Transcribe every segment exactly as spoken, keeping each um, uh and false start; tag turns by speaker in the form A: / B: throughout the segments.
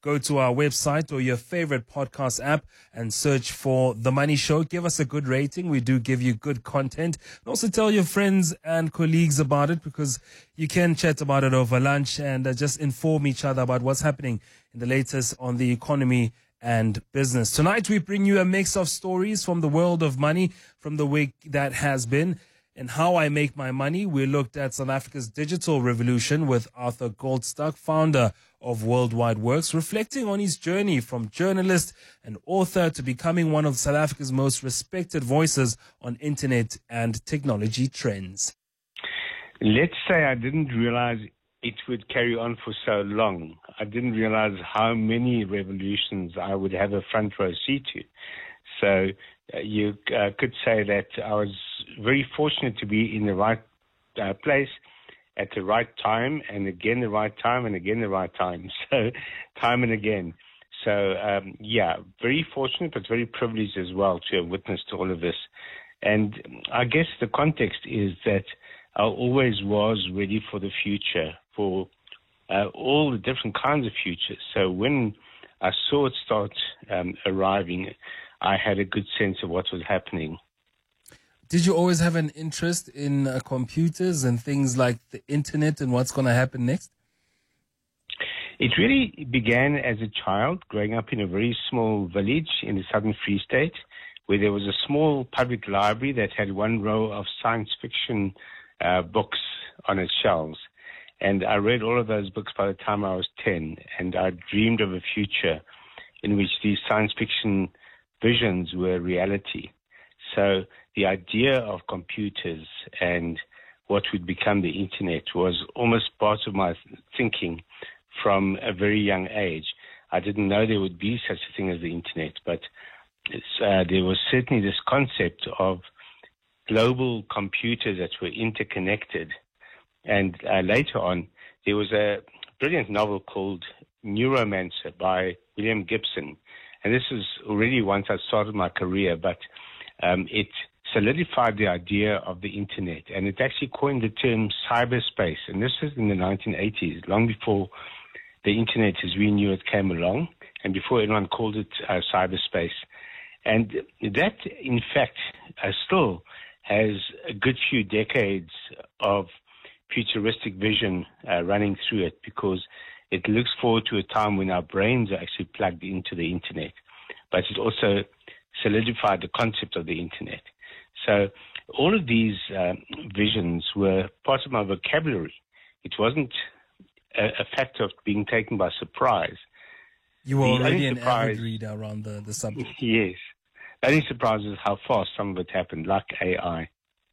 A: go to our website or your favorite podcast app and search for The Money Show. Give us a good rating. We do give you good content. And also tell your friends and colleagues about it, because you can chat about it over lunch and uh, just inform each other about what's happening in the latest on the economy and business. Tonight, we bring you a mix of stories from the world of money from the week that has been. In How I Make My Money, we looked at South Africa's digital revolution with Arthur Goldstuck, founder of Worldwide Works, reflecting on his journey from journalist and author to becoming one of South Africa's most respected voices on internet and technology trends.
B: Let's say I didn't realize it would carry on for so long. I didn't realize how many revolutions I would have a front row seat to. So uh, you uh, could say that I was very fortunate to be in the right uh, place at the right time, and again the right time, and again the right time. So time and again. So um, yeah, very fortunate, but very privileged as well to have witnessed all of this. And I guess the context is that I always was ready for the future, for uh, all the different kinds of futures. So when I saw it start um, arriving, I had a good sense of what was happening.
A: Did you always have an interest in uh, computers and things like the internet and what's going to happen next?
B: It really began as a child, growing up in a very small village in the Southern Free State, where there was a small public library that had one row of science fiction uh, books on its shelves. And I read all of those books by the time I was ten, and I dreamed of a future in which these science fiction visions were reality. So the idea of computers and what would become the internet was almost part of my thinking from a very young age. I didn't know there would be such a thing as the internet, but it's, uh, there was certainly this concept of global computers that were interconnected. And uh, later on, there was a brilliant novel called Neuromancer by William Gibson. And this was already once I started my career, but um, it solidified the idea of the internet. And it actually coined the term cyberspace. And this was in the nineteen eighties, long before the internet as we knew it came along, and before anyone called it uh, cyberspace. And that, in fact, uh, still has a good few decades of futuristic vision uh, running through it, because it looks forward to a time when our brains are actually plugged into the internet. But it also solidified the concept of the internet. So all of these uh, visions were part of my vocabulary. It wasn't a, a fact of being taken by surprise.
A: You were
B: the
A: already an
B: surprise,
A: avid reader around the, the subject.
B: Yes. The only surprise is how fast some of it happened, like A I.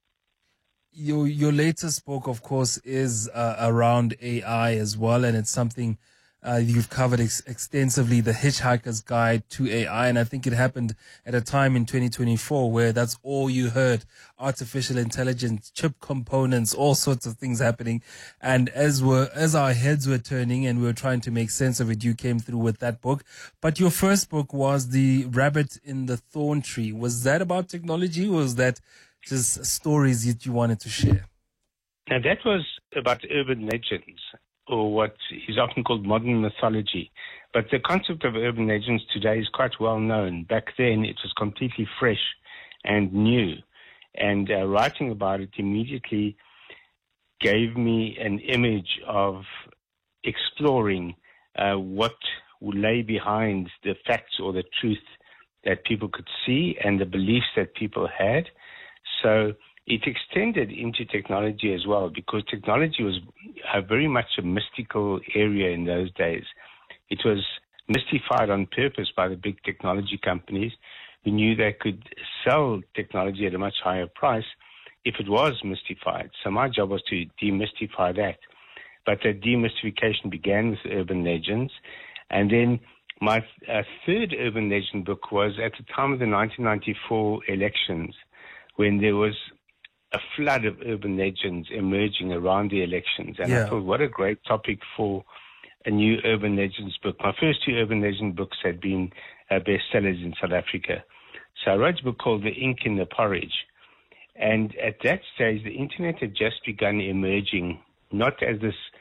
A: Your your latest book, of course, is uh, around A I as well, and it's something uh, you've covered ex- extensively, The Hitchhiker's Guide to A I, and I think it happened at a time in twenty twenty-four where that's all you heard: artificial intelligence, chip components, all sorts of things happening. And as were as our heads were turning and we were trying to make sense of it, you came through with that book. But your first book was The Rabbit in the Thorn Tree. Was that about technology, or was that just stories that you wanted to share?
B: Now, that was about urban legends, or what is often called modern mythology. But the concept of urban legends today is quite well known. Back then, it was completely fresh and new. And uh, writing about it immediately gave me an image of exploring uh, what lay behind the facts or the truth that people could see and the beliefs that people had. So it extended into technology as well, because technology was a very much a mystical area in those days. It was mystified on purpose by the big technology companies who knew they could sell technology at a much higher price if it was mystified. So my job was to demystify that. But the demystification began with urban legends. And then my uh, third urban legend book was at the time of the nineteen ninety-four elections, when there was a flood of urban legends emerging around the elections. And
A: yeah.
B: I thought, what a great topic for a new urban legends book. My first two urban legend books had been uh, bestsellers in South Africa. So I wrote a book called The Ink in the Porridge. And at that stage, the internet had just begun emerging, not as this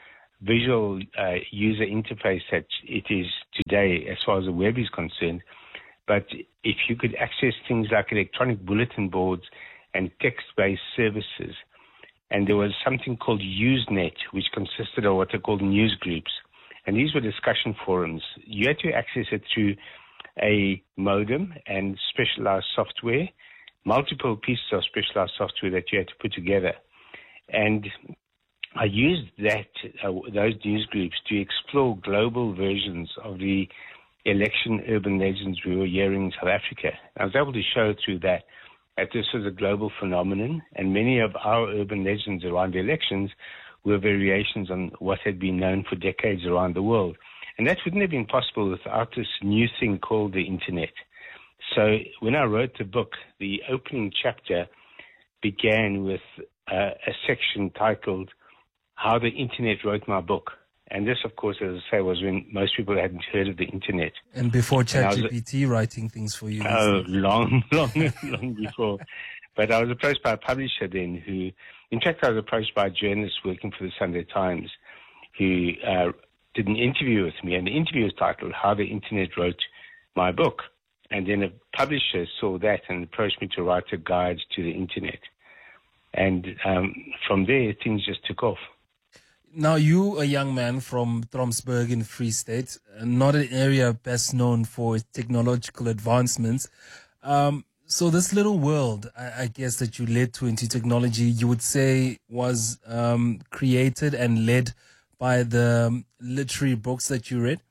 B: visual uh, user interface that it is today as far as the web is concerned. But if you could access things like electronic bulletin boards and text-based services, and there was something called Usenet, which consisted of what are called news groups. And these were discussion forums. You had to access it through a modem and specialized software, multiple pieces of specialized software that you had to put together. And I used that, uh, those news groups to explore global versions of the election urban legends we were hearing in South Africa. I was able to show through that that this was a global phenomenon, and many of our urban legends around the elections were variations on what had been known for decades around the world. And that wouldn't have been possible without this new thing called the Internet. So when I wrote the book, the opening chapter began with uh, a section titled How the Internet Wrote My Book. And this, of course, as I say, was when most people hadn't heard of the Internet.
A: And before ChatGPT writing things for you.
B: Oh, long, long, long before. But I was approached by a publisher then who, in fact, I was approached by a journalist working for the Sunday Times who uh, did an interview with me. And the interview was titled How the Internet Wrote My Book. And then a publisher saw that and approached me to write a guide to the Internet. And um, from there, things just took off.
A: Now, you, a young man from Tromsburg in Free State, not an area best known for its technological advancements. Um, so this little world, I, I guess, that you led to into technology, you would say was um, created and led by the um, literary books that you read?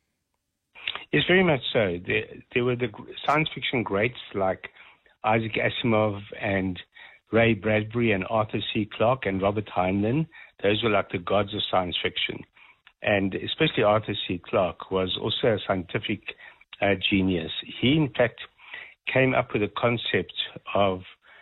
B: Yes, very much so. There, there were the science fiction greats like Isaac Asimov and Ray Bradbury and Arthur C. Clarke and Robert Heinlein. Those were like the gods of science fiction. And especially Arthur C. Clarke was also a scientific uh, genius. He, in fact, came up with a concept of,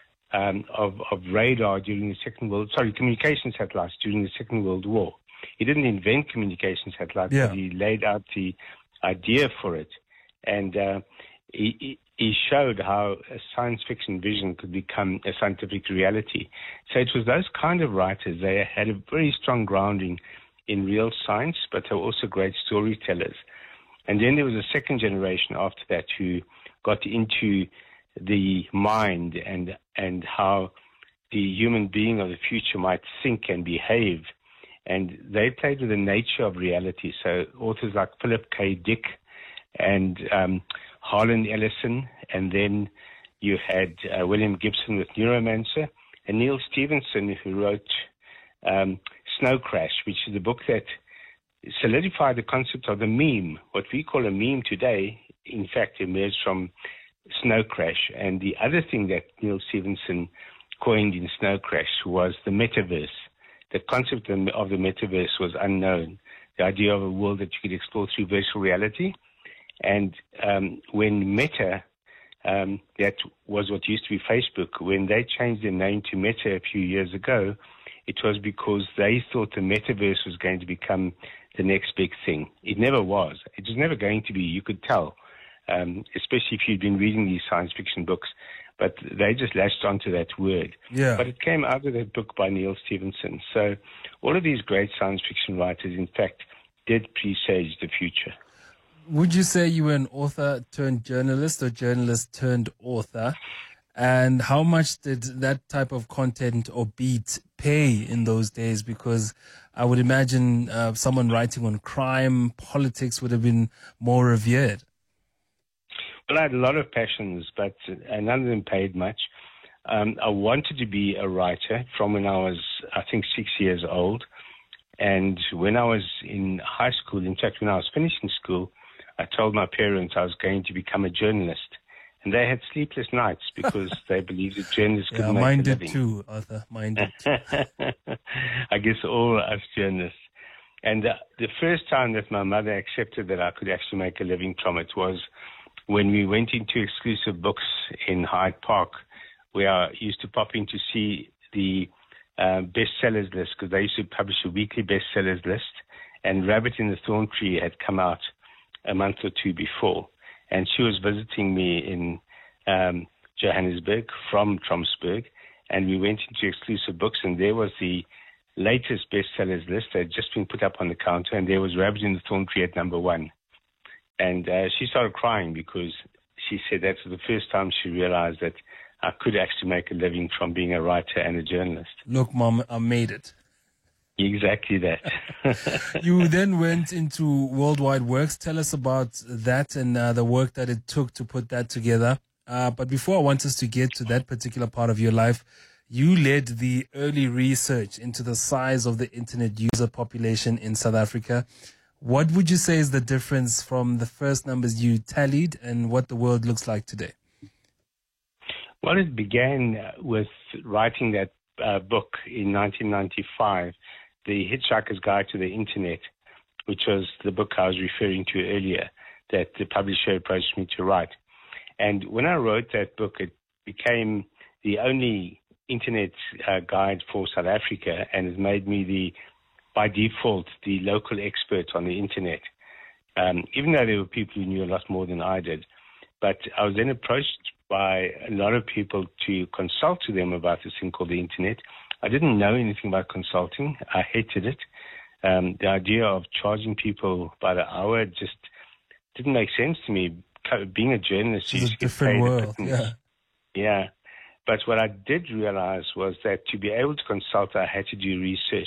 B: um, of of radar during the Second World, sorry, communication satellites during the Second World War. He didn't invent communication satellites, yeah. but he laid out the idea for it. And uh, he, he showed how a science fiction vision could become a scientific reality. So it was those kind of writers. They had a very strong grounding in real science, but they were also great storytellers. And then there was a second generation after that who got into the mind and and how the human being of the future might think and behave. And they played with the nature of reality. So authors like Philip K. Dick and um, Harlan Ellison, and then you had uh, William Gibson with Neuromancer, and Neil Stevenson, who wrote um, Snow Crash, which is a book that solidified the concept of the meme. What we call a meme today, in fact, emerged from Snow Crash. And the other thing that Neil Stevenson coined in Snow Crash was the metaverse. The concept of the metaverse was unknown. The idea of a world that you could explore through virtual reality. And um, when Meta, um, that was what used to be Facebook, when they changed their name to Meta a few years ago, it was because they thought the metaverse was going to become the next big thing. It never was. It was never going to be. You could tell, um, especially if you'd been reading these science fiction books. But they just latched onto that word.
A: Yeah.
B: But it came out of that book by Neil Stevenson. So all of these great science fiction writers, in fact, did presage the future.
A: Would you say you were an author turned journalist or journalist turned author? And how much did that type of content or beat pay in those days? Because I would imagine uh, someone writing on crime, politics would have been more revered.
B: Well, I had a lot of passions, but uh, none of them paid much. Um, I wanted to be a writer from when I was, I think, six years old. And when I was in high school, in fact, when I was finishing school, I told my parents I was going to become a journalist. And they had sleepless nights because they believed that journalists could
A: yeah,
B: make
A: mine
B: a
A: did
B: living.
A: too, Arthur. Mine did.
B: I guess all us journalists. And uh, the first time that my mother accepted that I could actually make a living from it was when we went into exclusive books in Hyde Park, where I used to pop in to see the uh, bestsellers list, because they used to publish a weekly bestsellers list, and Rabbit in the Thorn Tree had come out a month or two before. And she was visiting me in um, Johannesburg from Tromsburg, and we went into exclusive books, and there was the latest bestsellers list that had just been put up on the counter, and there was Rabbit in the Thorn Tree at number one. And uh, she started crying because she said that was the first time she realized that I could actually make a living from being a writer and a journalist.
A: Look, Mom, I made it.
B: Exactly that.
A: You then went into Worldwide Works. Tell us about that and uh, the work that it took to put that together. Uh, but before I want us to get to that particular part of your life, you led the early research into the size of the internet user population in South Africa. What would you say is the difference from the first numbers you tallied and what the world looks like today?
B: Well, it began with writing that uh, book in nineteen ninety-five, The Hitchhiker's Guide to the Internet, which was the book I was referring to earlier that the publisher approached me to write. And when I wrote that book, it became the only internet uh, guide for South Africa, and it made me the, by default, the local expert on the internet, um, even though there were people who knew a lot more than I did. But I was then approached by a lot of people to consult to them about this thing called the internet. I didn't know anything about consulting. I hated it. Um, the idea of charging people by the hour just didn't make sense to me. Being a journalist,
A: it's a different world. Yeah.
B: Yeah. But what I did realize was that to be able to consult, I had to do research.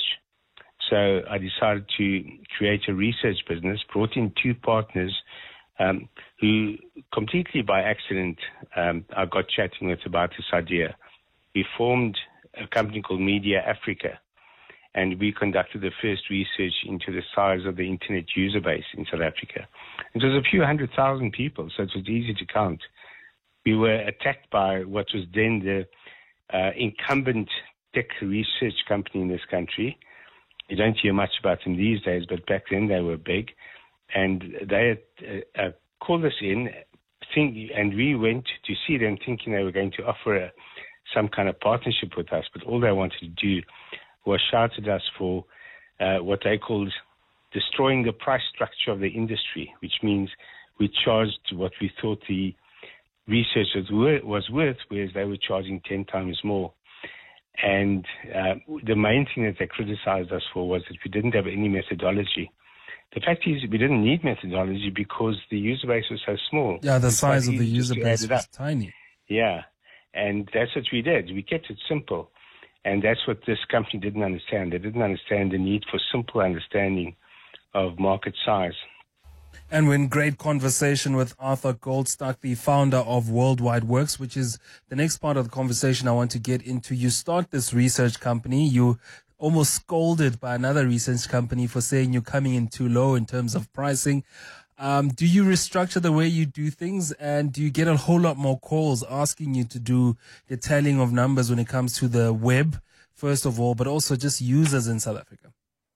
B: So I decided to create a research business, brought in two partners um, who completely by accident um, I got chatting with about this idea. We formed a company called Media Africa, and we conducted the first research into the size of the internet user base in South Africa. It was a few hundred thousand people, so it was easy to count. We were attacked by what was then the uh, incumbent tech research company in this country. You don't hear much about them these days, but back then they were big. And they had uh, uh, called us in, think, and we went to see them thinking they were going to offer a, some kind of partnership with us, but all they wanted to do was shout at us for uh, what they called destroying the price structure of the industry, which means we charged what we thought the research was worth, whereas they were charging ten times more. And uh, the main thing that they criticized us for was that we didn't have any methodology. The fact is we didn't need methodology because the user base was so small.
A: Yeah, the size of the user base was tiny.
B: Yeah, and that's what we did. We kept it simple. And that's what this company didn't understand. They didn't understand the need for simple understanding of market size.
A: And we're in great conversation with Arthur Goldstuck, the founder of Worldwide Works, which is the next part of the conversation I want to get into. You start this research company. You almost scolded by another research company for saying you're coming in too low in terms of pricing. Um, do you restructure the way you do things, and do you get a whole lot more calls asking you to do the tallying of numbers when it comes to the web, first of all, but also just users in South Africa?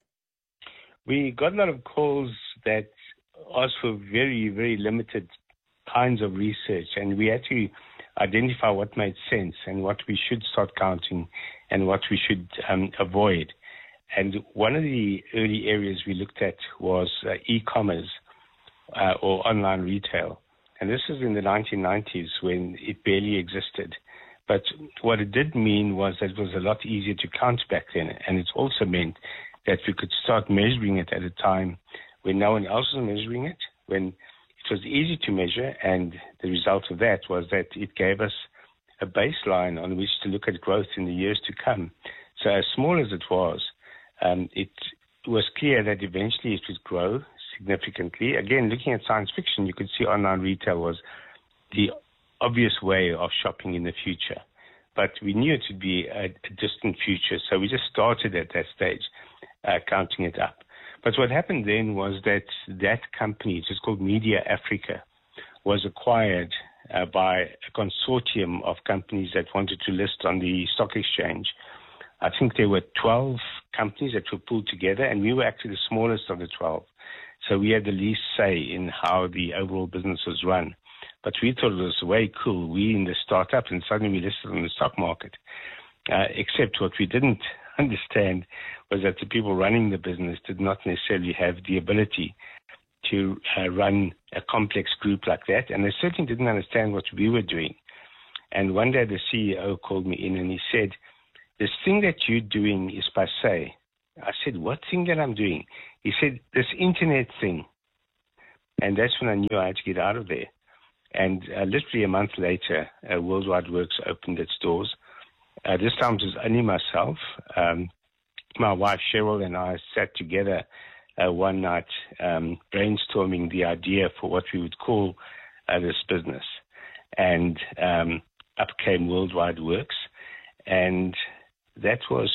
B: We got a lot of calls that asked for very, very limited kinds of research, and we had to identify what made sense and what we should start counting and what we should um, avoid. And one of the early areas we looked at was uh, e-commerce. Uh, or online retail. And this was in the nineteen nineties when it barely existed. But what it did mean was that it was a lot easier to count back then. And it also meant that we could start measuring it at a time when no one else was measuring it, when it was easy to measure. And the result of that was that it gave us a baseline on which to look at growth in the years to come. So as small as it was, um, it was clear that eventually it would grow significantly. Again, looking at science fiction, you could see online retail was the obvious way of shopping in the future. But we knew it would be a, a distant future, so we just started at that stage, uh, counting it up. But what happened then was that that company, it's called Media Africa, was acquired uh, by a consortium of companies that wanted to list on the stock exchange. I think there were twelve companies that were pulled together, and we were actually the smallest of the twelve. So we had the least say in how the overall business was run. But we thought it was way cool. We in the startup, and suddenly we listed on the stock market. Uh, except what we didn't understand was that the people running the business did not necessarily have the ability to uh, run a complex group like that. And they certainly didn't understand what we were doing. And one day the C E O called me in and he said, this thing that you're doing is passé. I said, what thing that I'm doing? He said, this internet thing. And that's when I knew I had to get out of there. And uh, literally a month later, uh, Worldwide Works opened its doors. Uh, this time it was only myself. Um, my wife Cheryl and I sat together uh, one night um, brainstorming the idea for what we would call uh, this business. And um, up came Worldwide Works. And that was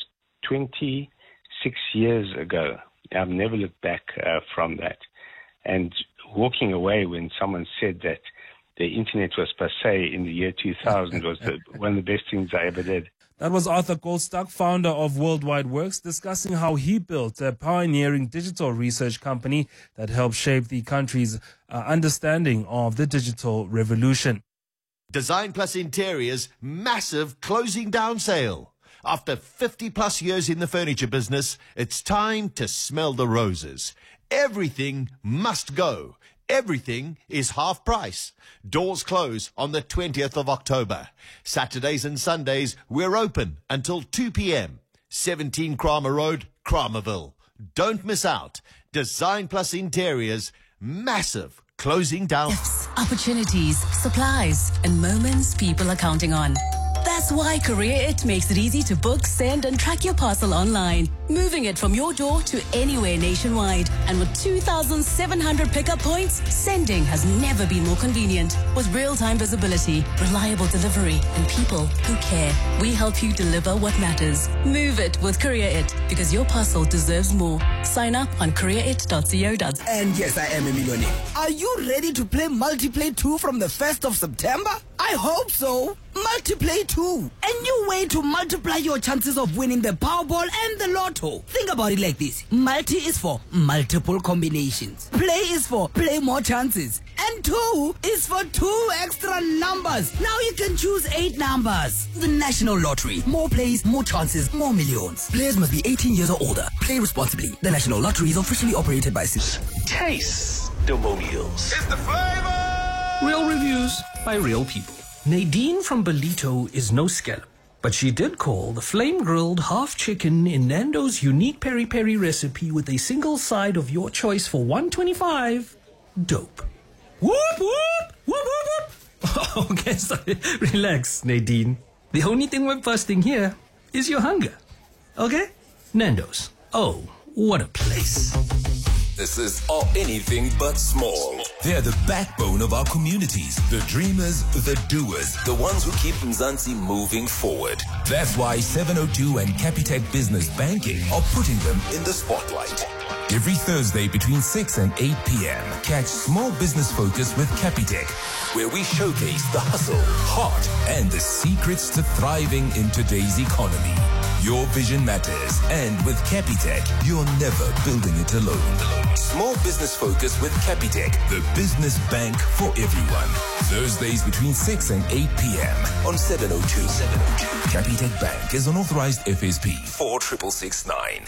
B: twenty-six years ago. I've never looked back uh, from that. And walking away when someone said that the internet was passé in the year two thousand was the, one of the best things I ever did.
A: That was Arthur Goldstuck, founder of Worldwide Works, discussing how he built a pioneering digital research company that helped shape the country's uh, understanding of the digital revolution.
C: Design Plus Interiors' massive closing down sale. After fifty plus years in the furniture business, it's time to smell the roses. Everything must go. Everything is half price. Doors close on the twentieth of October. Saturdays and Sundays, we're open until two p.m. seventeen Kramer Road, Kramerville. Don't miss out. Design Plus Interiors, massive closing down.
D: Gifts, opportunities, supplies, and moments people are counting on. That's why Courier It makes it easy to book, send, and track your parcel online, moving it from your door to anywhere nationwide. And with two thousand seven hundred pickup points, sending has never been more convenient. With real-time visibility, reliable delivery, and people who care, we help you deliver what matters. Move it with Courier It, because your parcel deserves more. Sign up on courier it dot co dot za.
E: And yes, I am a millionaire. Are you ready to play Multiplay two from the first of September? I hope so. Multiplay two, a new way to multiply your chances of winning the Powerball and the Lotto. Think about it like this. Multi is for multiple combinations. Play is for play more chances. And two is for two extra numbers. Now you can choose eight numbers. The National Lottery. More plays, more chances, more millions. Players must be eighteen years or older. Play responsibly. The National Lottery is officially operated by Citi.
F: Taste Demonials.
G: It's the flavor!
F: Real reviews by real people. Nadine from Belito is no scallop, but she did call the flame-grilled half chicken in Nando's unique peri-peri recipe with a single side of your choice for one twenty-five dope. Whoop, whoop, whoop, whoop, whoop. Okay, sorry. Relax, Nadine. The only thing we're busting here is your hunger. Okay? Nando's. Oh, what a place.
G: This is All Anything But Small. They're the backbone of our communities, the dreamers, the doers, the ones who keep Mzansi moving forward. That's why seven oh two and Capitec Business Banking are putting them in the spotlight. Every Thursday between six and eight p.m., catch Small Business Focus with Capitec, where we showcase the hustle, heart, and the secrets to thriving in today's economy. Your vision matters, and with Capitec, you're never building it alone. Small Business Focus with Capitec, the business bank for everyone. Thursdays between six and eight p.m. on seven oh two. seven oh two. Capitec Bank is an authorized F S P four six six six nine.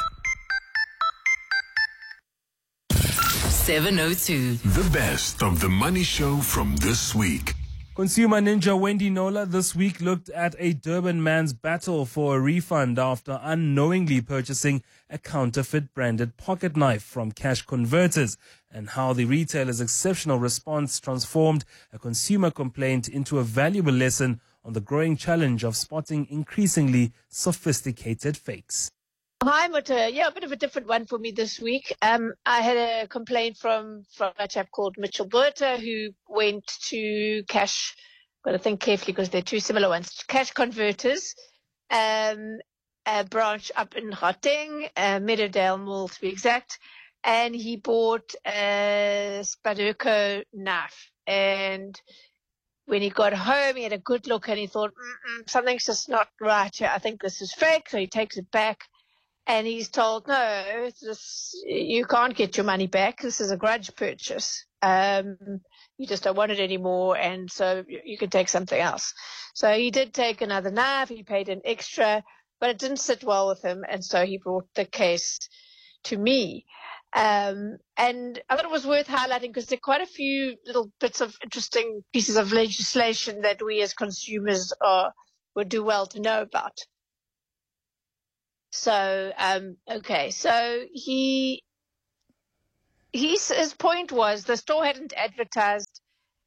D: seven oh two.
H: The best of the Money Show from this week.
A: Consumer ninja Wendy Nola this week looked at a Durban man's battle for a refund after unknowingly purchasing a counterfeit branded pocket knife from Cash Converters, and how the retailer's exceptional response transformed a consumer complaint into a valuable lesson on the growing challenge of spotting increasingly sophisticated fakes.
I: Hi, Mutta. Yeah, a bit of a different one for me this week. Um, I had a complaint from, from a chap called Mitchell Burter who went to Cash, got to think carefully because they're two similar ones, Cash Converters, um, a branch up in Gauteng, uh, Meadowdale Mall to be exact, and he bought a Spaderco knife. And when he got home, he had a good look and he thought, Mm-mm, something's just not right here. I think this is fake, so he takes it back. And he's told, no, this, you can't get your money back. This is a grudge purchase. Um, you just don't want it anymore, and so you can take something else. So he did take another knife. He paid an extra, but it didn't sit well with him, and so he brought the case to me. Um, and I thought it was worth highlighting because there are quite a few little bits of interesting pieces of legislation that we as consumers are, would do well to know about. So, um, okay, so he, he's, his point was the store hadn't advertised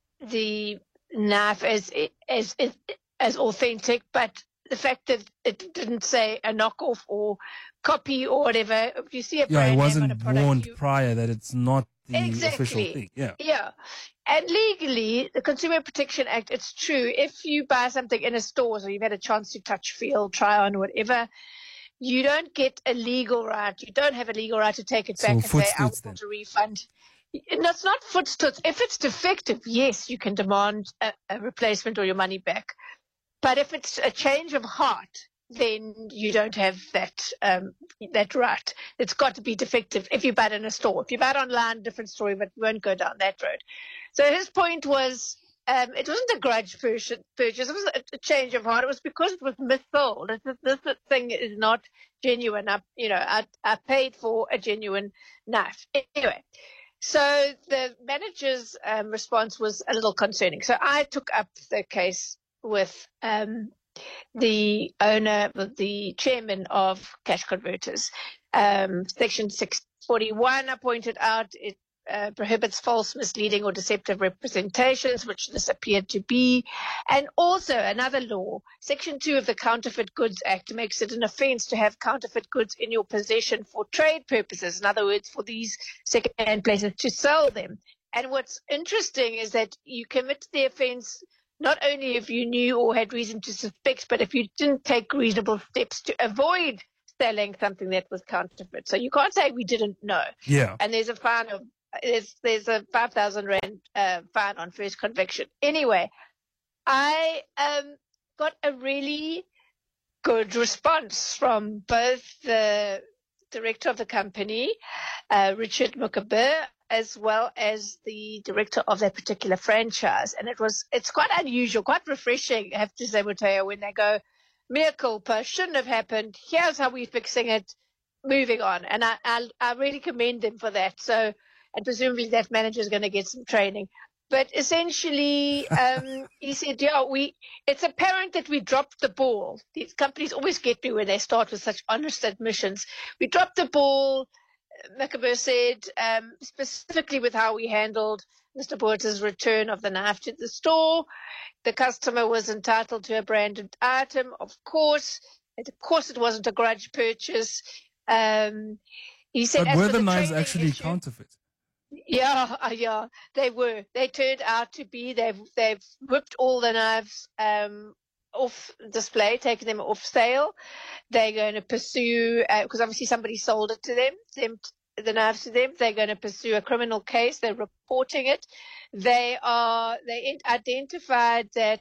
I: the knife as, as, as, as authentic, but the fact that it didn't say a knockoff or copy or whatever, if you see a
A: Yeah,
I: brand
A: it
I: name
A: wasn't
I: on a product,
A: warned
I: you,
A: prior that it's not the
I: exactly.
A: official thing. Yeah.
I: Yeah. And legally, the Consumer Protection Act, it's true. If you buy something in a store, so you've had a chance to touch, feel, try on, whatever, you don't get a legal right. You don't have a legal right to take it
A: So
I: back and say, I
A: footstoots
I: want
A: then.
I: a refund. And that's not footstoots. If it's defective, yes, you can demand a, a replacement or your money back. But if it's a change of heart, then you don't have that um, that right. It's got to be defective if you buy it in a store. If you buy it online, different story, but you won't go down that road. So his point was, um, it wasn't a grudge purchase. It was a, a change of heart. It was because it was missold. This, this thing is not genuine. I, you know, I, I paid for a genuine knife. Anyway, so the manager's um, response was a little concerning. So I took up the case with um, the owner, the chairman of Cash Converters. Um, Section six forty-one, I pointed out, it uh, prohibits false, misleading, or deceptive representations, which this appeared to be. And also another law, Section two of the Counterfeit Goods Act, makes it an offence to have counterfeit goods in your possession for trade purposes. In other words, for these second-hand places to sell them. And what's interesting is that you commit the offence not only if you knew or had reason to suspect, but if you didn't take reasonable steps to avoid selling something that was counterfeit. So you can't say we didn't know.
A: Yeah.
I: And there's a fine of there's there's a five thousand rand uh, fine on first conviction. Anyway, I um got a really good response from both the director of the company, uh, Richard Mukaber, as well as the director of that particular franchise. And it was, it's quite unusual, quite refreshing, I have to say, Mateo, when they go, mea culpa, shouldn't have happened, here's how we're fixing it, moving on. And I, I, I really commend them for that. So, and presumably that manager is going to get some training. But essentially, um, he said, yeah, we, it's apparent that we dropped the ball. These companies always get me when they start with such honest admissions. We dropped the ball, Mukaber said, um, specifically with how we handled Mister Botha's return of the knife to the store. The customer was entitled to a branded item, of course. And of course, it wasn't a grudge purchase. Um, he said,
A: but
I: as
A: were
I: for
A: the
I: the
A: knives
I: training
A: actually
I: issue,
A: counterfeit?
I: Yeah, uh, yeah, they were. They turned out to be. They've they've whipped all the knives um, off display, taken them off sale. They're going to pursue because uh, obviously somebody sold it to them. Them the knives to them. They're going to pursue a criminal case. They're reporting it. They are. They identified that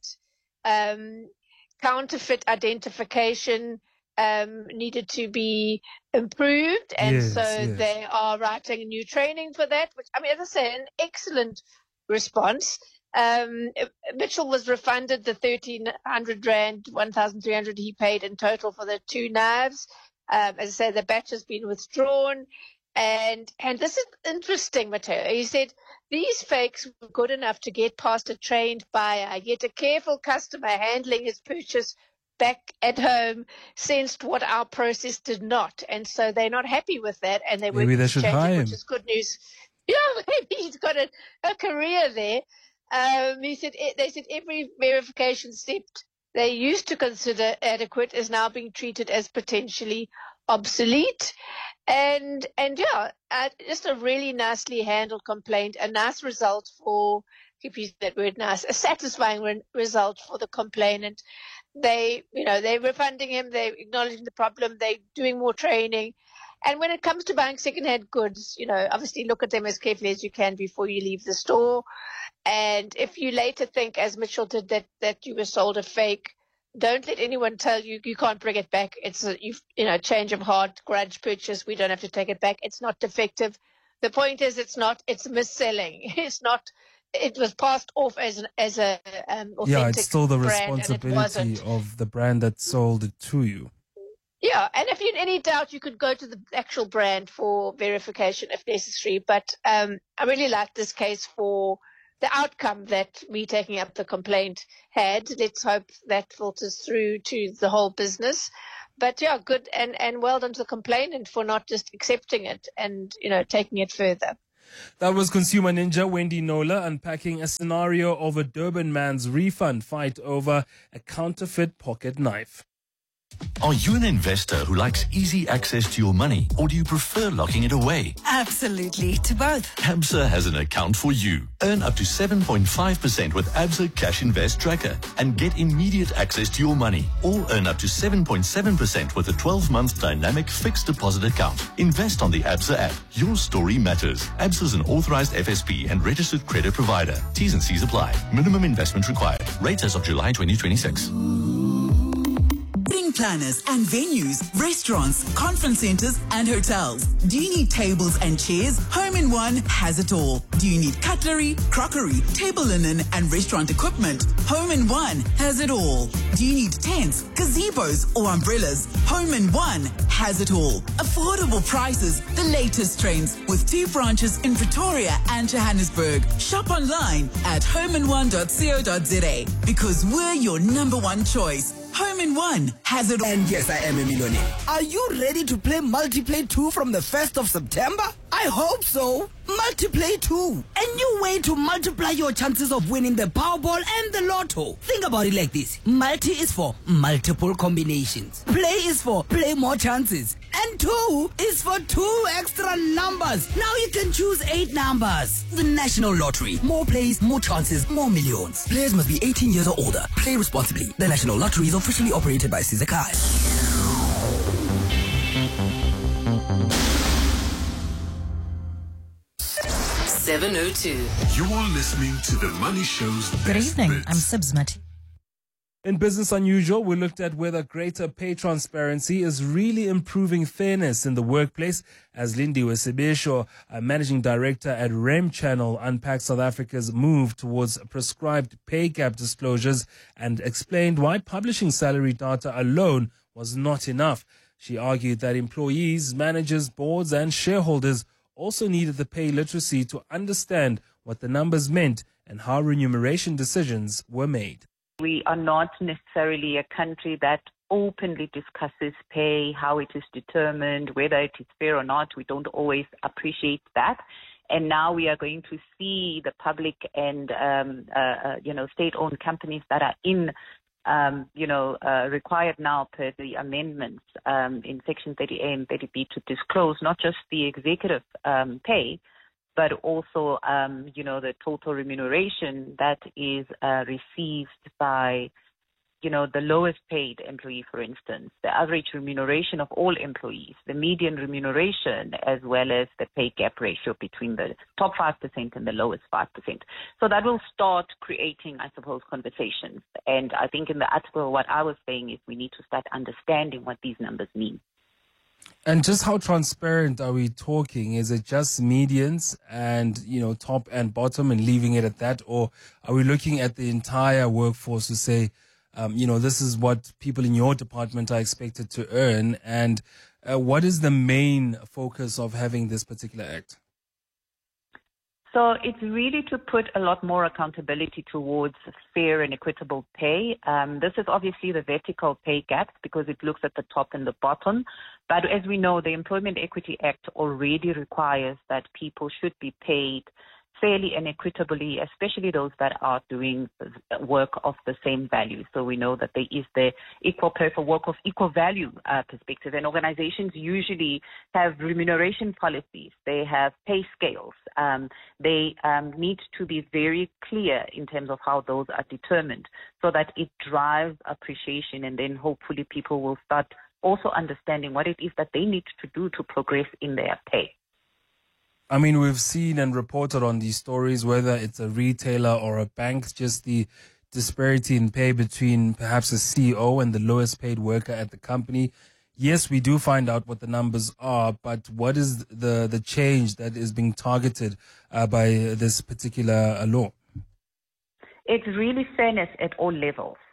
I: um, counterfeit identification Um, needed to be improved, and
A: Yes,
I: so
A: yes.
I: they are writing a new training for that, which, I mean, as I say, an excellent response. Um, Mitchell was refunded the thirteen hundred rand, one thousand three hundred he paid in total for the two knives. Um, as I say, the batch has been withdrawn. And and this is interesting, Mateo. He said, these fakes were good enough to get past a trained buyer, yet a careful customer handling his purchase back at home sensed what our process did not, and so they're not happy with that, and they
A: Maybe
I: were
A: they should hire him.
I: which is good news. Yeah, maybe he's got a, a career there. Um, he said they said every verification step they used to consider adequate is now being treated as potentially obsolete, and and yeah, uh, just a really nicely handled complaint, a nice result for. Keep using that word nice, a satisfying re- result for the complainant. They, you know, they're refunding him, they're acknowledging the problem, they're doing more training. And when it comes to buying secondhand goods, you know, obviously look at them as carefully as you can before you leave the store. And if you later think, as Mitchell did, that, that you were sold a fake, don't let anyone tell you you can't bring it back. It's a, you've, you know, change of heart, grudge purchase. We don't have to take it back. It's not defective. The point is, it's not, it's mis-selling. It's not, it was passed off as an, as a um, authentic
A: Yeah, it's still the
I: brand, and it
A: responsibility
I: wasn't.
A: of the brand that sold it to you.
I: Yeah, and if you're in any doubt, you could go to the actual brand for verification if necessary. But um, I really like this case for the outcome that me taking up the complaint had. Let's hope that filters through to the whole business. but yeah, good. And, and well done to the complainant for not just accepting it and, you know, taking it further.
A: That was Consumer Ninja Wendy Nola unpacking a scenario of a Durban man's refund fight over a counterfeit pocket knife.
C: Are you an investor who likes easy access to your money, or do you prefer locking it away?
E: Absolutely, to both.
C: Absa has an account for you. Earn up to seven point five percent with Absa Cash Invest Tracker and get immediate access to your money. Or earn up to seven point seven percent with a twelve-month dynamic fixed deposit account. Invest on the Absa app. Your story matters. Absa is an authorized F S P and registered credit provider. T's and C's apply. Minimum investment required. Rates as of July twenty twenty-six.
J: Wedding planners and venues, restaurants, conference centers and hotels. Do you need tables and chairs? Home in One has it all. Do you need cutlery, crockery, table linen and restaurant equipment? Home in One has it all. Do you need tents, gazebos or umbrellas? Home in One has it all. Affordable prices, the latest trends with two branches in Pretoria and Johannesburg. Shop online at home in one dot co dot za because we're your number one choice. Home in One has it all.
E: And yes, I am a millionaire. Are you ready to play Multiplay two from the first of September? I hope so. Multiplay two. A new way to multiply your chances of winning the Powerball and the Lotto. Think about it like this. Multi is for multiple combinations. Play is for play more chances. And two is for two extra numbers. Now you can choose eight numbers. The National Lottery. More plays, more chances, more millions. Players must be eighteen years or older. Play responsibly. The National Lottery is officially operated by Sizakai.
D: seven oh two.
H: You are listening to The Money Show's
K: Good
H: Best
K: evening.
H: Bits.
K: I'm Sibs Matty.
A: In Business Unusual, we looked at whether greater pay transparency is really improving fairness in the workplace, as Lindiwe Sibesho, a managing director at R E M Channel, unpacked South Africa's move towards prescribed pay gap disclosures and explained why publishing salary data alone was not enough. She argued that employees, managers, boards and shareholders also needed the pay literacy to understand what the numbers meant and how remuneration decisions were made.
L: We are not necessarily a country that openly discusses pay, how it is determined, whether it is fair or not. We don't always appreciate that. And now we are going to see the public and, um, uh, uh, you know, state-owned companies that are in, um, you know, uh, required now per the amendments um, in Section thirty A and thirty B to disclose not just the executive um, pay, but also, um, you know, the total remuneration that is uh, received by, you know, the lowest paid employee, for instance, the average remuneration of all employees, the median remuneration, as well as the pay gap ratio between the top five percent and the lowest five percent. So that will start creating, I suppose, conversations. And I think in the article, what I was saying is we need to start understanding what these numbers mean.
A: And just how transparent are we talking? Is it just medians and, you know, top and bottom and leaving it at that? Or are we looking at the entire workforce to say, um, you know, this is what people in your department are expected to earn? And uh, what is the main focus of having this particular act?
L: So it's really to put a lot more accountability towards fair and equitable pay. Um, this is obviously the vertical pay gap because it looks at the top and the bottom. But as we know, the Employment Equity Act already requires that people should be paid fairly and equitably, especially those that are doing work of the same value. So we know that there is the equal pay for work of equal value uh, perspective. And organizations usually have remuneration policies. They have pay scales. Um, they um, need to be very clear in terms of how those are determined so that it drives appreciation, and then hopefully people will start also understanding what it is that they need to do to progress in their pay.
A: I mean, we've seen and reported on these stories, whether it's a retailer or a bank, just the disparity in pay between perhaps a C E O and the lowest paid worker at the company. Yes, we do find out what the numbers are, but what is the, the change that is being targeted uh, by this particular uh, law?
L: It's really fairness at all levels.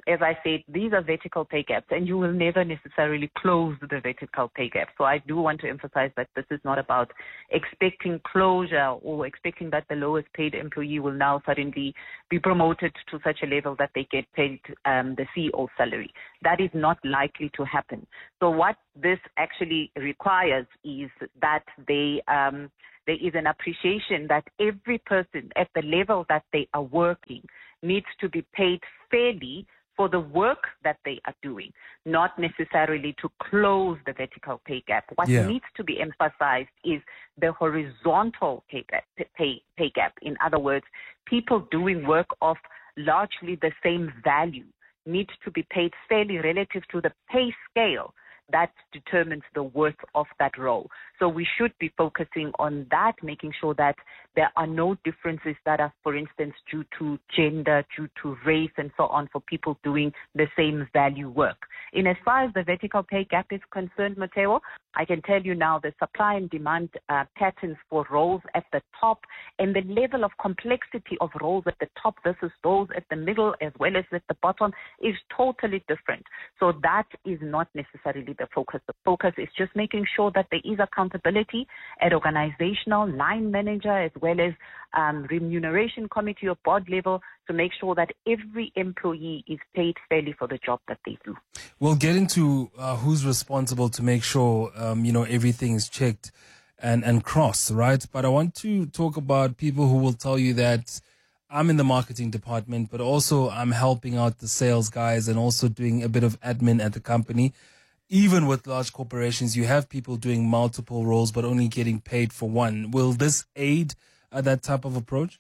L: as I said, these are vertical pay gaps, and you will never necessarily close the vertical pay gap. So I do want to emphasize that this is not about expecting closure or expecting that the lowest paid employee will now suddenly be promoted to such a level that they get paid um, the C E O salary. That is not likely to happen. So what this actually requires is that they um, there is an appreciation that every person at the level that they are working needs to be paid fairly for the work that they are doing, not necessarily to close the vertical pay gap. What
A: Yeah.
L: needs to be emphasized is the horizontal pay gap, pay, pay gap. In other words, people doing work of largely the same value need to be paid fairly relative to the pay scale that determines the worth of that role. So we should be focusing on that, making sure that there are no differences that are, for instance, due to gender, due to race, and so on, for people doing the same value work. In as far as the vertical pay gap is concerned, Mateo, I can tell you now the supply and demand uh, patterns for roles at the top and the level of complexity of roles at the top versus those at the middle as well as at the bottom is totally different. So that is not necessarily the focus. The focus is just making sure that there is accountability at organizational, line manager, as well as um, remuneration committee or board level to make sure that every employee is paid fairly for the job that they do.
A: We'll get into uh, who's responsible to make sure, um, you know, everything is checked and, and crossed, right? But I want to talk about people who will tell you that I'm in the marketing department, but also I'm helping out the sales guys and also doing a bit of admin at the company. Even with large corporations, you have people doing multiple roles, but only getting paid for one. Will this aid uh, that type of approach?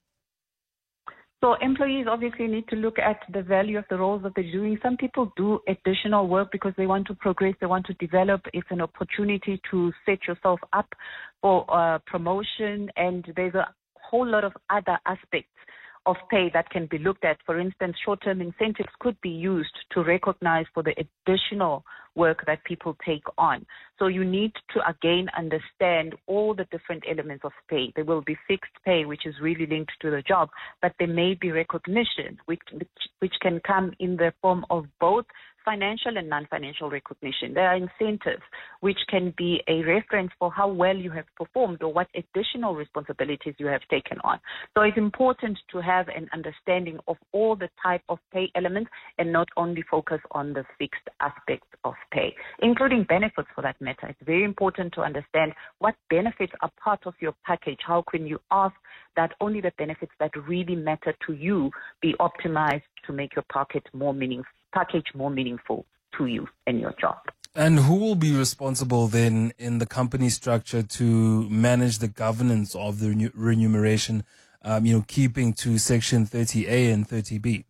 L: So employees obviously need to look at the value of the roles that they're doing. Some people do additional work because they want to progress, they want to develop. It's an opportunity to set yourself up for uh, promotion, and there's a whole lot of other aspects of pay that can be looked at. For instance, short-term incentives could be used to recognize for the additional work that people take on. So you need to, again, understand all the different elements of pay. There will be fixed pay, which is really linked to the job, but there may be recognition, which, which, which can come in the form of both financial and non-financial recognition. There are incentives, which can be a reference for how well you have performed or what additional responsibilities you have taken on. So it's important to have an understanding of all the type of pay elements and not only focus on the fixed aspects of pay, including benefits for that matter. It's very important to understand what benefits are part of your package. How can you ask that only the benefits that really matter to you be optimized to make your package more meaningful? package more meaningful to you and your job.
A: And who will be responsible then in the company structure to manage the governance of the remuneration, um, you know, keeping to Section thirty A and thirty B?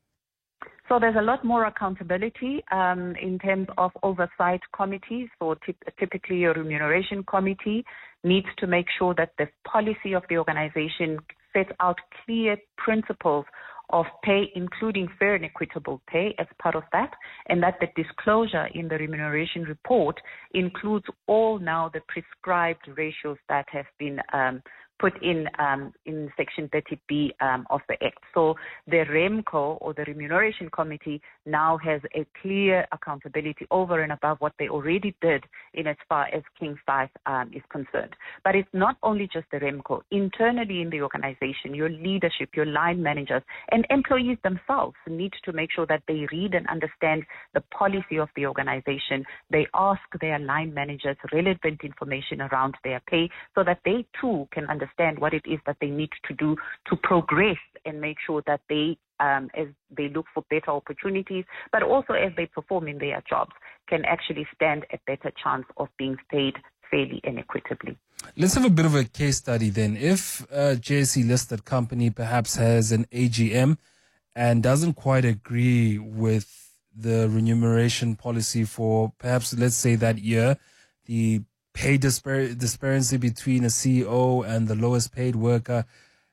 L: So there's a lot more accountability um, in terms of oversight committees. So t- typically your remuneration committee needs to make sure that the policy of the organization sets out clear principles of pay, including fair and equitable pay as part of that, and that the disclosure in the remuneration report includes all now the prescribed ratios that have been um, put in um, in Section thirty B um, of the Act. So the REMCO, or the Remuneration Committee, now has a clear accountability over and above what they already did in as far as King five um, is concerned. But it's not only just the REMCO. Internally in the organization, your leadership, your line managers, and employees themselves need to make sure that they read and understand the policy of the organization. They ask their line managers relevant information around their pay so that they too can understand what it is that they need to do to progress and make sure that they, um, as they look for better opportunities, but also as they perform in their jobs, can actually stand a better chance of being paid fairly and equitably.
A: Let's have a bit of a case study then. If a J S E listed company perhaps has an A G M and doesn't quite agree with the remuneration policy for perhaps, let's say, that year, the pay dispar- disparity between a C E O and the lowest paid worker,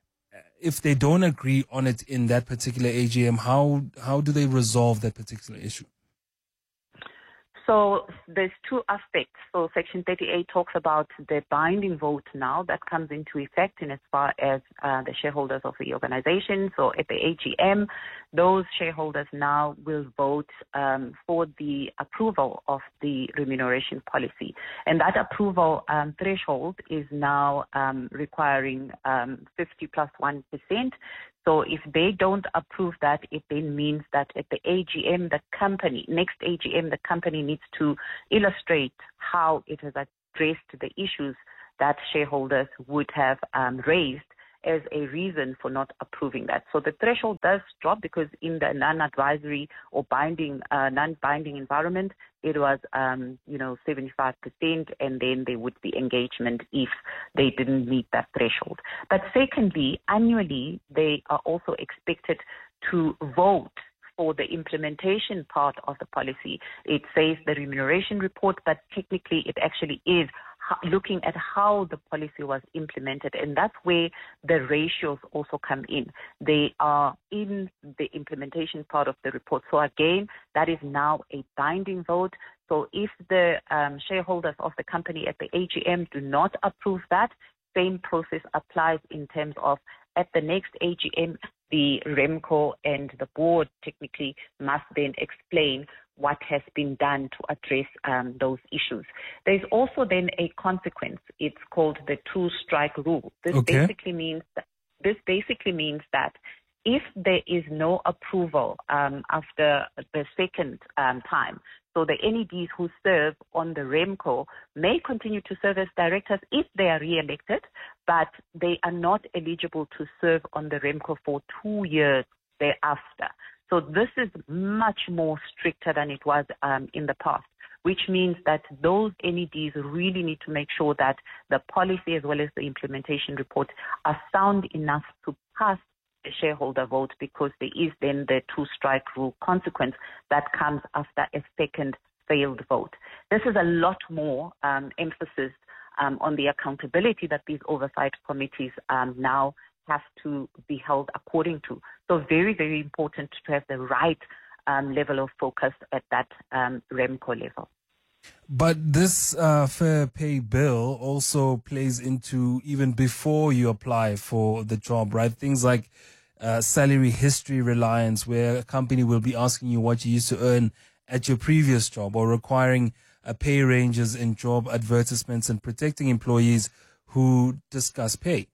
A: if they don't agree on it in that particular A G M, how how do they resolve that particular issue?
L: So there's two aspects. So Section thirty-eight talks about the binding vote now that comes into effect in as far as uh, the shareholders of the organization. So at the A G M, those shareholders now will vote um, for the approval of the remuneration policy. And that approval um, threshold is now um, requiring um, fifty plus one percent. So if they don't approve that, it then means that at the A G M, the company, next A G M, the company needs to illustrate how it has addressed the issues that shareholders would have um, raised as a reason for not approving that. So the threshold does drop because in the non-advisory or binding, uh, non-binding environment, it was, um, you know, seventy-five percent, and then there would be engagement if they didn't meet that threshold. But secondly, annually, they are also expected to vote for the implementation part of the policy. It says the remuneration report, but technically it actually is looking at how the policy was implemented, and that's where the ratios also come in. They are in the implementation part of the report. So again, that is now a binding vote. So if the um, shareholders of the company at the A G M do not approve that, same process applies in terms of at the next A G M, the REMCO and the board technically must then explain what has been done to address um, those issues. There's also then a consequence. It's called the two-strike rule. This
A: Okay.
L: basically means that, this basically means that if there is no approval um, after the second um, time, so the N E Ds who serve on the REMCO may continue to serve as directors if they are re-elected, but they are not eligible to serve on the REMCO for two years thereafter. So this is much more stricter than it was um, in the past, which means that those N E Ds really need to make sure that the policy as well as the implementation report are sound enough to pass the shareholder vote, because there is then the two-strike rule consequence that comes after a second failed vote. This is a lot more um, emphasis um, on the accountability that these oversight committees um, now have to be held according to. So very, very important to have the right um, level of focus at that um, REMCO level.
A: But this uh, fair pay bill also plays into even before you apply for the job, right? Things like uh, salary history reliance, where a company will be asking you what you used to earn at your previous job, or requiring uh, pay ranges in job advertisements, and protecting employees who discuss pay.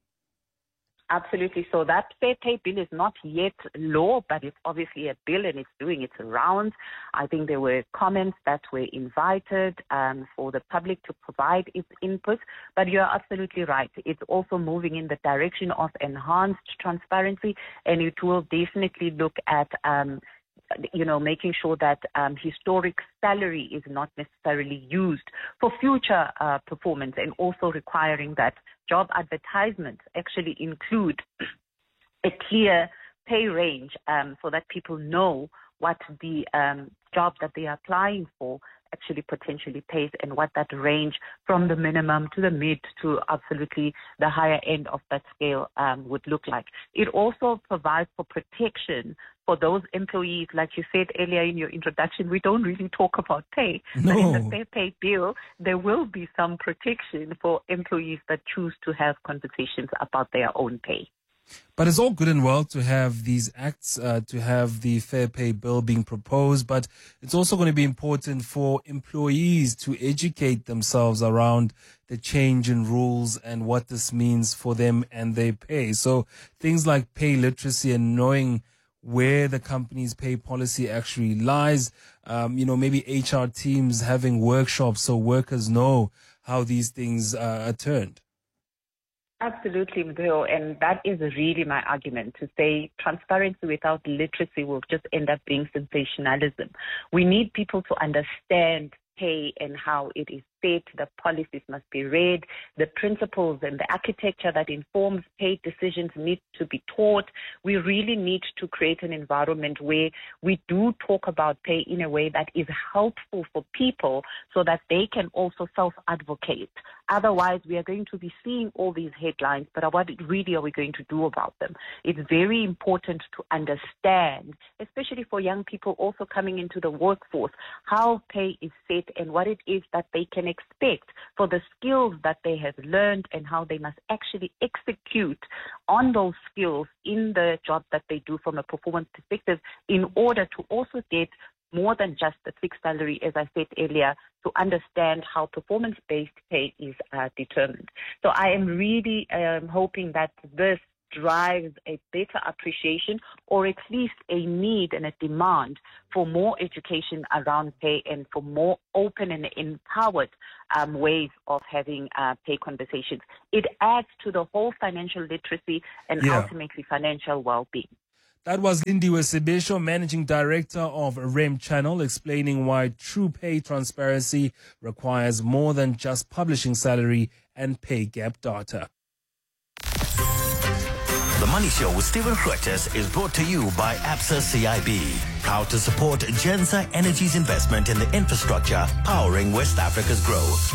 L: Absolutely. So that fair pay bill is not yet law, but it's obviously a bill and it's doing its rounds. I think there were comments that were invited um, for the public to provide its input, but you're absolutely right. It's also moving in the direction of enhanced transparency, and it will definitely look at um, you know, making sure that um, historic salary is not necessarily used for future uh, performance, and also requiring that job advertisements actually include a clear pay range um, so that people know what the um, job that they are applying for actually potentially pays, and what that range from the minimum to the mid to absolutely the higher end of that scale um, would look like. It also provides for protection for those employees. Like you said earlier in your introduction, we don't really talk about pay.
A: No.
L: But in the fair pay bill, there will be some protection for employees that choose to have conversations about their own pay.
A: But it's all good and well to have these acts, uh, to have the fair pay bill being proposed, but it's also going to be important for employees to educate themselves around the change in rules and what this means for them and their pay. So things like pay literacy and knowing where the company's pay policy actually lies, um, you know, maybe H R teams having workshops so workers know how these things uh, are turned.
L: Absolutely, Mdeo, and that is really my argument, to say transparency without literacy will just end up being sensationalism. We need people to understand pay and how it is set, the policies must be read, the principles and the architecture that informs pay decisions need to be taught. We really need to create an environment where we do talk about pay in a way that is helpful for people so that they can also self-advocate. Otherwise, we are going to be seeing all these headlines, but what really are we going to do about them? It's very important to understand, especially for young people also coming into the workforce, how pay is set and what it is that they can expect for the skills that they have learned and how they must actually execute on those skills in the job that they do from a performance perspective in order to also get more than just the fixed salary, as I said earlier, to understand how performance-based pay is uh, determined. So I am really um, hoping that this drives a better appreciation or at least a need and a demand for more education around pay and for more open and empowered um, ways of having uh, pay conversations. It adds to the whole financial literacy and
A: Yeah.
L: ultimately financial well-being.
A: That was Lindiwe Sibisho, Managing Director of REM Channel, explaining why true pay transparency requires more than just publishing salary and pay gap data.
K: The Money Show with Stephen Grootes is brought to you by Absa C I B, proud to support Gensa Energy's investment in the infrastructure powering West Africa's growth.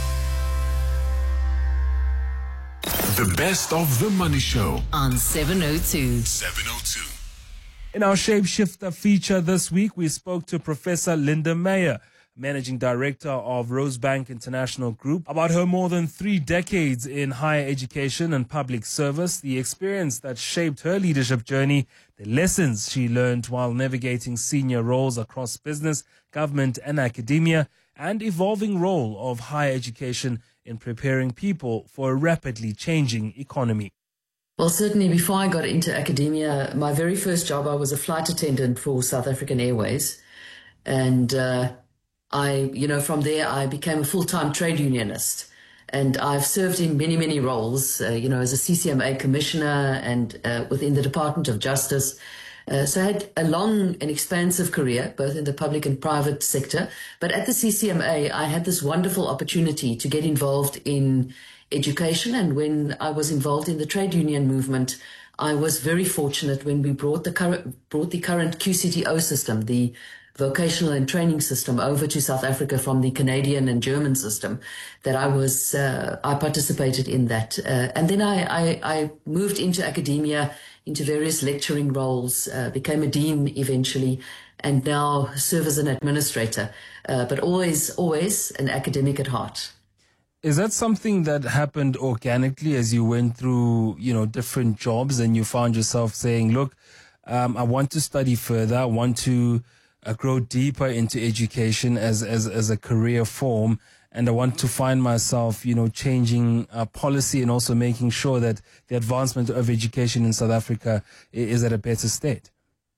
H: The best of The Money Show
D: on seven oh two.
H: seven oh two.
A: In our Shapeshifter feature this week, we spoke to Professor Linda Meyer, Managing Director of Rosebank International Group, about her more than three decades in higher education and public service, the experience that shaped her leadership journey, the lessons she learned while navigating senior roles across business, government and academia, and evolving role of higher education in preparing people for a rapidly changing economy.
M: Well, certainly before I got into academia, my very first job, I was a flight attendant for South African Airways. And uh, I, you know, from there, I became a full-time trade unionist. And I've served in many, many roles, uh, you know, as a C C M A commissioner and uh, within the Department of Justice. Uh, so I had a long and expansive career, both in the public and private sector. But at the C C M A, I had this wonderful opportunity to get involved in education. And when I was involved in the trade union movement, I was very fortunate when we brought the current, brought the current Q C T O system, the vocational and training system, over to South Africa from the Canadian and German system, that I was, uh, I participated in that. Uh, and then I, I, I moved into academia, into various lecturing roles, uh, became a dean eventually, and now serve as an administrator, uh, but always, always an academic at heart.
A: Is that something that happened organically as you went through, you know, different jobs and you found yourself saying, look, um, I want to study further, I want to uh, grow deeper into education as, as, as a career form, and I want to find myself, you know, changing uh, policy and also making sure that the advancement of education in South Africa is at a better state?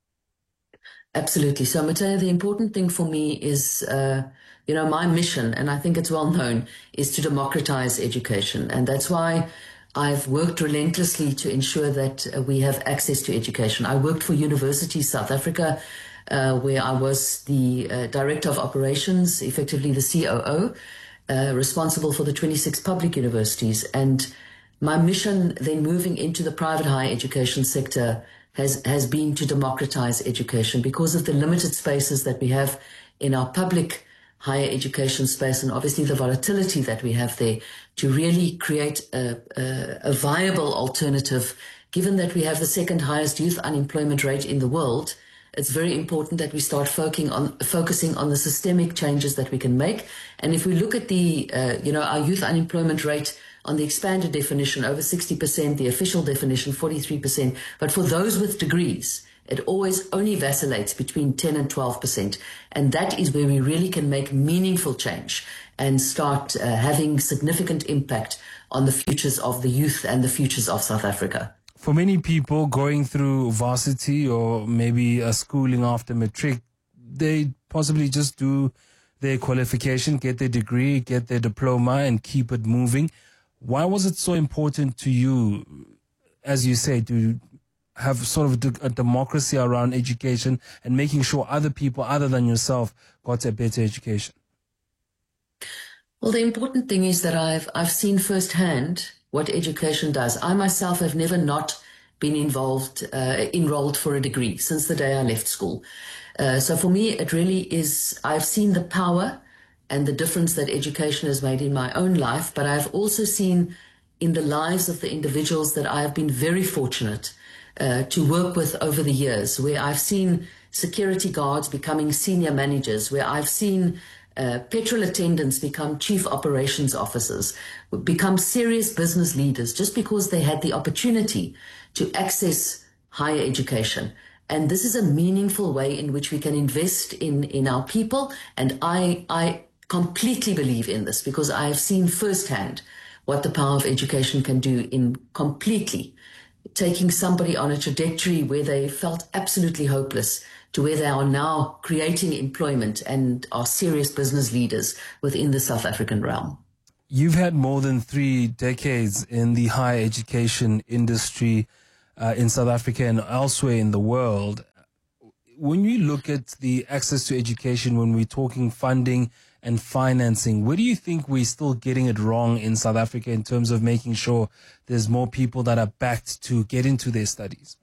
M: Absolutely. So, Matea, the important thing for me is, uh, you know, my mission, and I think it's well known, is to democratize education. And that's why I've worked relentlessly to ensure that uh, we have access to education. I worked for University South Africa, uh, where I was the uh, Director of Operations, effectively the C O O, uh, responsible for the twenty-six public universities. And my mission then moving into the private higher education sector has, has been to democratize education because of the limited spaces that we have in our public higher education space and obviously the volatility that we have there, to really create a, a, a viable alternative. Given that we have the second highest youth unemployment rate in the world, it's very important that we start focusing on, focusing on the systemic changes that we can make. And if we look at the, uh, you know, our youth unemployment rate on the expanded definition, over sixty percent, the official definition, forty-three percent. But for those with degrees, it always only vacillates between ten and twelve percent. And that is where we really can make meaningful change and start uh, having significant impact on the futures of the youth and the futures of South Africa.
A: For many people going through varsity or maybe a schooling after matric, they possibly just do their qualification, get their degree, get their diploma and keep it moving. Why was it so important to you, as you say, to have sort of a democracy around education and making sure other people other than yourself got a better education?
M: Well, the important thing is that I've I've seen firsthand what education does. I myself have never not been involved, uh, enrolled for a degree since the day I left school. Uh, so for me, it really is, I've seen the power and the difference that education has made in my own life, but I've also seen in the lives of the individuals that I have been very fortunate uh, to work with over the years, where I've seen security guards becoming senior managers, where I've seen uh, petrol attendants become chief operations officers, become serious business leaders just because they had the opportunity to access higher education. And this is a meaningful way in which we can invest in, in our people. And I, I completely believe in this because I have seen firsthand what the power of education can do in completely taking somebody on a trajectory where they felt absolutely hopeless to where they are now creating employment and are serious business leaders within the South African realm.
A: You've had more than three decades in the higher education industry uh, in South Africa and elsewhere in the world. When you look at the access to education, when we're talking funding and financing, where do you think we're still getting it wrong in South Africa in terms of making sure there's more people that are backed to get into their studies?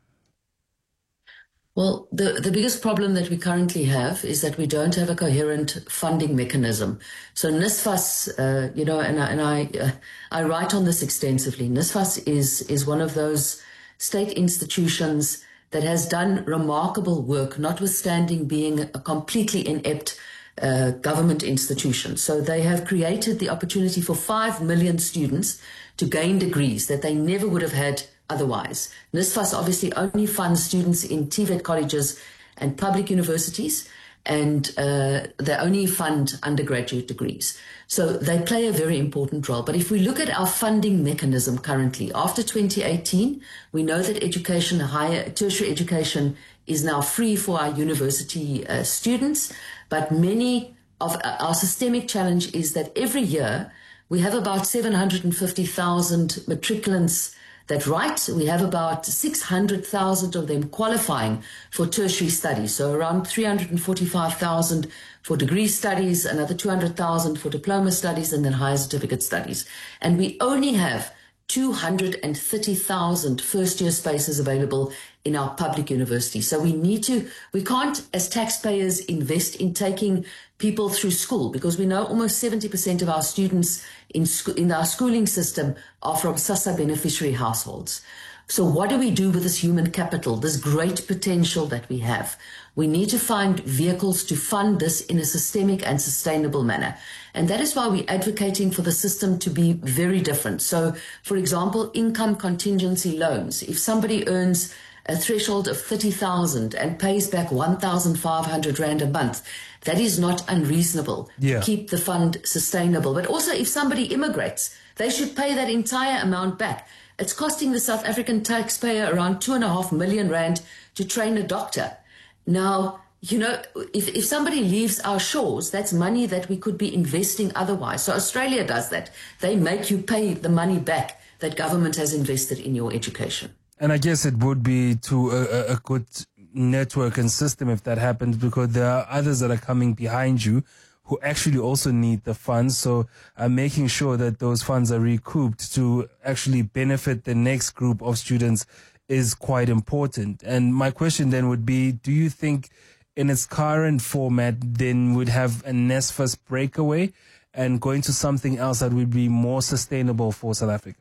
M: Well, the, the biggest problem that we currently have is that we don't have a coherent funding mechanism. So NSFAS, uh, you know, and I, and I, uh, I write on this extensively. NSFAS is, is one of those state institutions that has done remarkable work, notwithstanding being a completely inept uh, government institution. So they have created the opportunity for five million students to gain degrees that they never would have had otherwise. NSFAS obviously only funds students in T VET colleges and public universities, and uh, they only fund undergraduate degrees. So they play a very important role. But if we look at our funding mechanism currently, after twenty eighteen, we know that education, higher tertiary education, is now free for our university uh, students. But many of uh, our systemic challenge is that every year we have about seven hundred fifty thousand matriculants that write. We have about six hundred thousand of them qualifying for tertiary studies. So around three hundred forty-five thousand for degree studies, another two hundred thousand for diploma studies, and then higher certificate studies. And we only have two hundred thirty thousand first-year spaces available in our public universities. So we need to, we can't, as taxpayers, invest in taking people through school, because we know almost seventy percent of our students in, sco- in our schooling system are from SASSA beneficiary households. So what do we do with this human capital, this great potential that we have? We need to find vehicles to fund this in a systemic and sustainable manner. And that is why we're advocating for the system to be very different. So, for example, income contingency loans. If somebody earns a threshold of thirty thousand and pays back one thousand five hundred rand a month, that is not unreasonable
A: yeah.
M: to keep the fund sustainable. But also, if somebody immigrates, they should pay that entire amount back. It's costing the South African taxpayer around two and a half million rand to train a doctor. Now, you know, if, if somebody leaves our shores, that's money that we could be investing otherwise. So Australia does that. They make you pay the money back that government has invested in your education.
A: And I guess it would be to a, a good network and system if that happens, because there are others that are coming behind you who actually also need the funds. So uh, making sure that those funds are recouped to actually benefit the next group of students is quite important. And my question then would be, do you think in its current format then would have a NSFAS breakaway and going to something else that would be more sustainable for South Africa?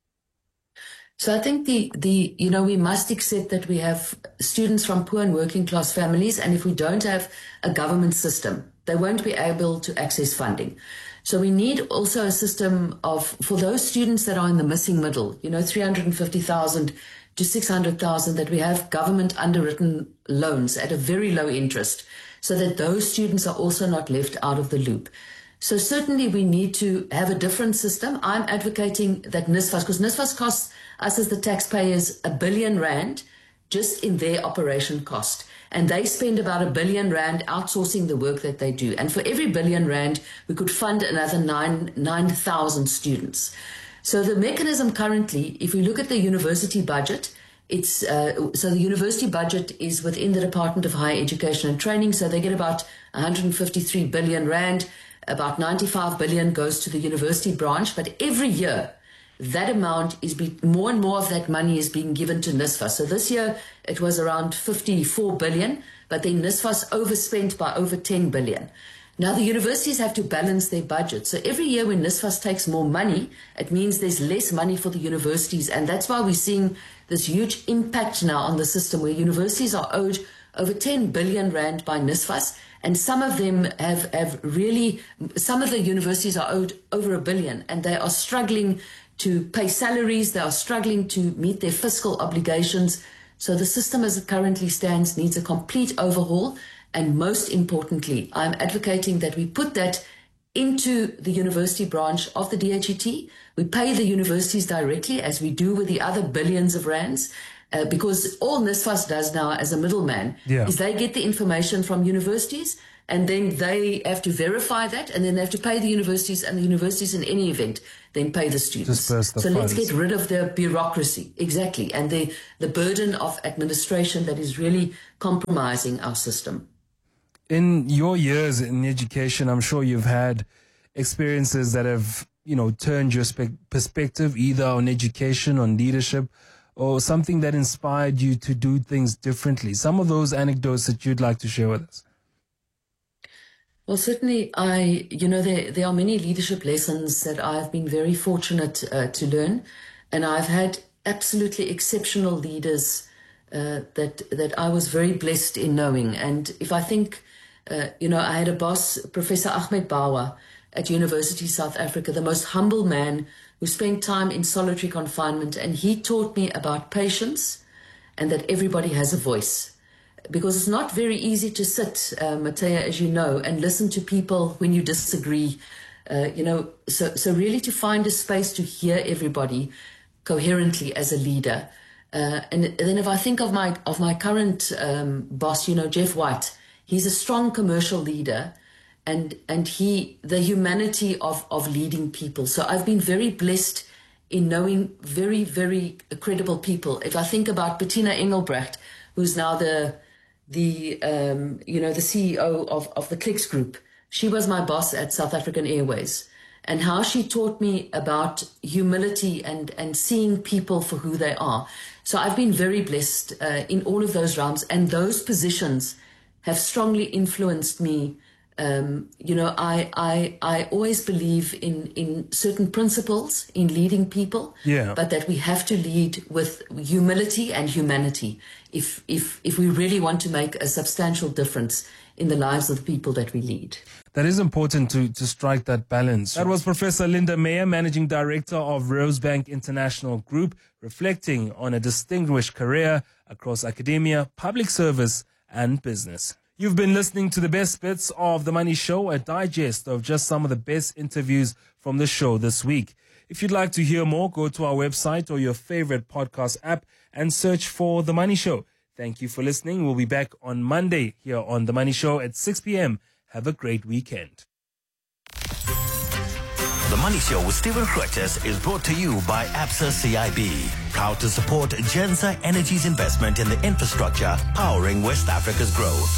M: So I think the, the, you know, we must accept that we have students from poor and working class families, and if we don't have a government system, they won't be able to access funding. So we need also a system of, for those students that are in the missing middle, you know, three hundred fifty thousand to six hundred thousand, that we have government underwritten loans at a very low interest, so that those students are also not left out of the loop. So certainly we need to have a different system. I'm advocating that NSFAS, because NSFAS costs us as the taxpayers a billion rand just in their operation cost. And they spend about a billion rand outsourcing the work that they do. And for every billion rand, we could fund another nine, nine thousand students. So the mechanism currently, if we look at the university budget, it's uh, so the university budget is within the Department of Higher Education and Training. So they get about one hundred fifty-three billion rand. About ninety-five billion goes to the university branch, but every year that amount is be, more and more of that money is being given to NSFAS. So this year it was around fifty-four billion, but then NSFAS overspent by over ten billion. Now the universities have to balance their budget. So every year when NSFAS takes more money, it means there's less money for the universities. And that's why we're seeing this huge impact now on the system where universities are owed over ten billion rand by NSFAS. And some of them have, have really, some of the universities are owed over a billion, and they are struggling to pay salaries. They are struggling to meet their fiscal obligations. So the system as it currently stands needs a complete overhaul. And most importantly, I'm advocating that we put that into the university branch of the D H E T. We pay the universities directly, as we do with the other billions of rands. Uh, because all NSFAS does now as a middleman
A: yeah.
M: is they get the information from universities, and then they have to verify that, and then they have to pay the universities, and the universities in any event then pay the students.
A: The
M: so
A: funds.
M: Let's get rid of the bureaucracy, exactly, and the, the burden of administration that is really compromising our system.
A: In your years in education, I'm sure you've had experiences that have, you know, turned your spe- perspective either on education, on leadership, or something that inspired you to do things differently. Some of those anecdotes that you'd like to share with us.
M: Well, certainly, I, you know, there, there are many leadership lessons that I've been very fortunate uh, to learn. And I've had absolutely exceptional leaders uh, that, that I was very blessed in knowing. And if I think, uh, you know, I had a boss, Professor Ahmed Bawa at University South Africa, the most humble man who spent time in solitary confinement, and he taught me about patience and that everybody has a voice. Because it's not very easy to sit, uh, Matea, as you know, and listen to people when you disagree. Uh, you know, so so really to find a space to hear everybody coherently as a leader. Uh, and, and then if I think of my of my current um, boss, you know, Jeff White, he's a strong commercial leader. And and he, the humanity of, of leading people. So I've been very blessed in knowing very, very credible people. If I think about Bettina Engelbrecht, who's now the, the um, you know, the C E O of, of the Clicks Group, she was my boss at South African Airways. And how she taught me about humility and, and seeing people for who they are. So I've been very blessed uh, in all of those realms. And those positions have strongly influenced me. Um, you know, I, I, I always believe in, in certain principles in leading people,
A: yeah.
M: but that we have to lead with humility and humanity if, if, if we really want to make a substantial difference in the lives of the people that we lead.
A: That is important to, to strike that balance. That was Professor Linda Meyer, Managing Director of Rosebank International Group, reflecting on a distinguished career across academia, public service, and business. You've been listening to the best bits of The Money Show, a digest of just some of the best interviews from the show this week. If you'd like to hear more, go to our website or your favorite podcast app and search for The Money Show. Thank you for listening. We'll be back on Monday here on The Money Show at six p.m. Have a great weekend.
K: The Money Show with Stephen Grootes is brought to you by Absa C I B. Proud to support Gensa Energy's investment in the infrastructure powering West Africa's growth.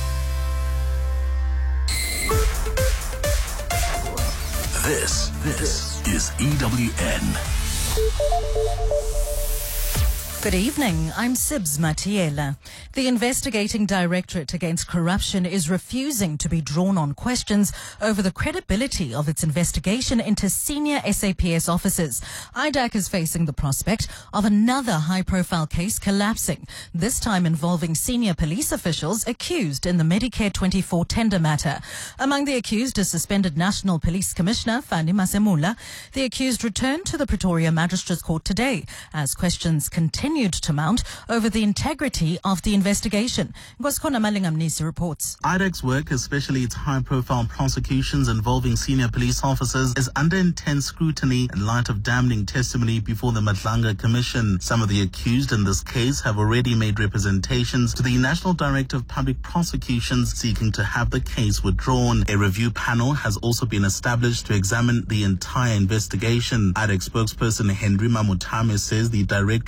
H: This, this is E W N.
N: Good evening, I'm Sibs Matiela. The investigating directorate against corruption is refusing to be drawn on questions over the credibility of its investigation into senior S A P S officers. I D A C is facing the prospect of another high-profile case collapsing, this time involving senior police officials accused in the Medicare twenty-four tender matter. Among the accused is suspended National Police Commissioner Fani Masemula. The accused returned to the Pretoria Magistrates Court today as questions continue to mount over the integrity of the investigation. Ngoskona Malingamnisi reports.
O: I D A C's work, especially its high-profile prosecutions involving senior police officers, is under intense scrutiny in light of damning testimony before the Madlanga Commission. Some of the accused in this case have already made representations to the National Director of Public Prosecutions seeking to have the case withdrawn. A review panel has also been established to examine the entire investigation. I D A C spokesperson Henry Mamutame says the directorate does not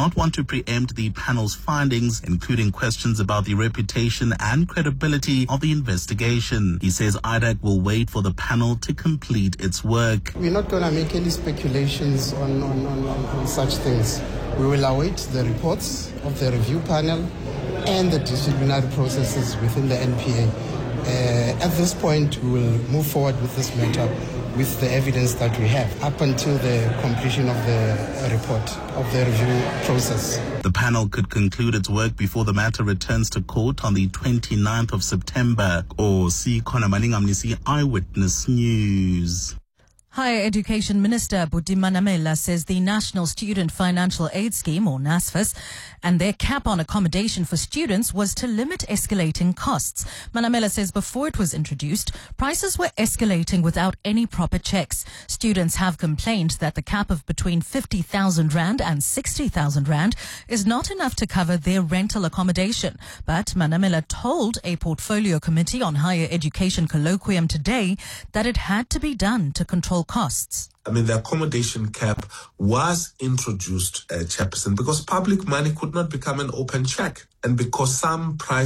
O: not want to preempt the panel's findings, including questions about the reputation and credibility of the investigation. He says I D A C will wait for the panel to complete its work.
P: We're not going to make any speculations on, on, on, on such things. We will await the reports of the review panel and the disciplinary processes within the N P A. Uh, at this point, we will move forward with this matter with the evidence that we have up until the completion of the report of the review process.
O: The panel could conclude its work before the matter returns to court on the twenty-ninth of September. Or see Khona Malingamnisi, Eyewitness News.
N: Higher Education Minister Buti Manamela says the National Student Financial Aid Scheme, or NSFAS, and their cap on accommodation for students was to limit escalating costs. Manamela says before it was introduced, prices were escalating without any proper checks. Students have complained that the cap of between fifty thousand rand and sixty thousand rand is not enough to cover their rental accommodation. But Manamela told a portfolio committee on higher education colloquium today that it had to be done to control costs.
Q: I mean, the accommodation cap was introduced, uh, Chairperson, because public money could not become an open check, and because some price